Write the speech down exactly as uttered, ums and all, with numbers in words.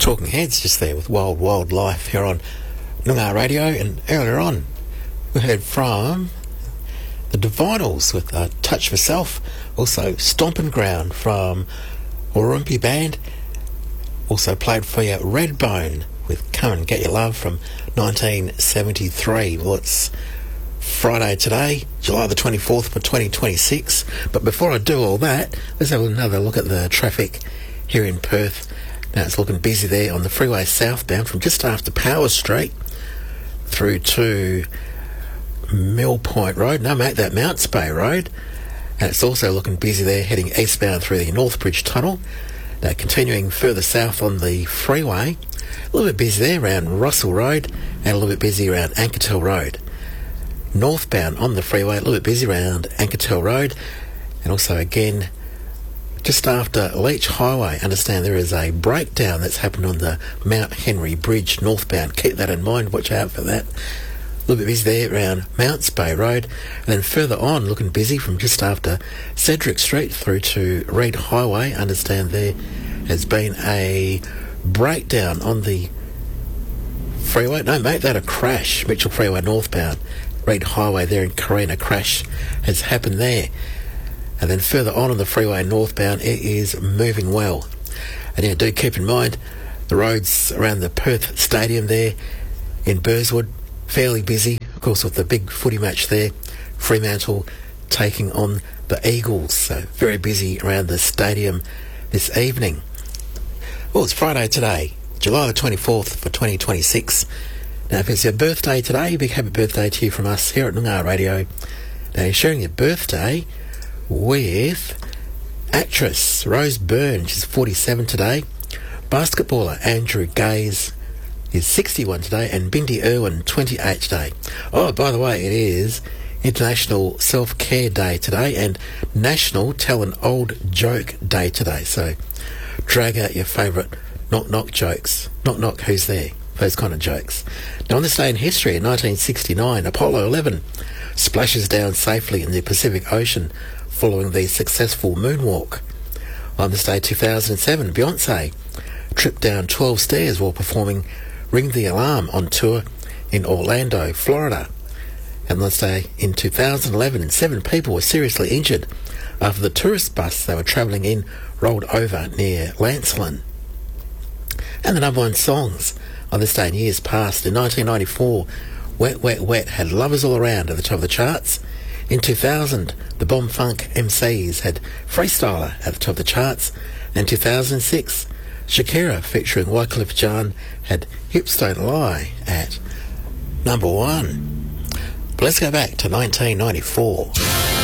Talking Heads just there with Wild Wild Life here on Noongar Radio, and earlier on we heard from the Divinals with uh, Touch Myself, also Stompin' Ground from Warumpi Band, also played for you Redbone with Come and Get Your Love from nineteen seventy-three. Well, it's Friday today, July the twenty-fourth for twenty twenty-six, but before I do all that, let's have another look at the traffic here in Perth. Now it's looking busy there on the freeway southbound from just after Power Street through to Mill Point Road. No, mate, that Mounts Bay Road. And it's also looking busy there heading eastbound through the Northbridge Tunnel. Now continuing further south on the freeway, a little bit busy there around Russell Road and a little bit busy around Anketel Road. Northbound on the freeway, a little bit busy around Anketel Road, and also again just after Leach Highway. Understand there is a breakdown that's happened on the Mount Henry Bridge northbound. Keep that in mind, watch out for that. A little bit busy there around Mounts Bay Road, and then further on looking busy from just after Cedric Street through to Reed Highway. Understand there has been a breakdown on the freeway. No, mate, that a crash. Mitchell Freeway northbound, Reed Highway there in Carina, crash has happened there. And then further on on the freeway northbound, it is moving well. And yeah, do keep in mind the roads around the Perth Stadium there in Burswood, fairly busy, of course, with the big footy match there. Fremantle taking on the Eagles, so very busy around the stadium this evening. Well, it's Friday today, July the twenty-fourth for twenty twenty-six. Now, if it's your birthday today, big happy birthday to you from us here at Noongar Radio. Now, you're sharing your birthday with actress Rose Byrne. She's forty-seven today. Basketballer Andrew Gaze is sixty-one today, and Bindi Irwin twenty-eight today. Oh, by the way, it is International Self-Care Day today and National Tell an Old Joke Day today. So drag out your favourite knock-knock jokes. Knock-knock, who's there? Those kind of jokes. Now, on this day in history, in nineteen sixty-nine, Apollo eleven splashes down safely in the Pacific Ocean following the successful moonwalk. On this day, two thousand seven, Beyonce tripped down twelve stairs while performing Ring the Alarm on tour in Orlando, Florida. And on this day, in two thousand eleven, seven people were seriously injured after the tourist bus they were travelling in rolled over near Lancelin. And the number one songs on this day in years past, in nineteen ninety-four, Wet, Wet, Wet had Lovers All Around at the top of the charts. In two thousand, the Bomb Funk M Cs had Freestyler at the top of the charts. And in two thousand six, Shakira featuring Wyclef Jean had Hips Don't Lie at number one. But let's go back to nineteen ninety-four.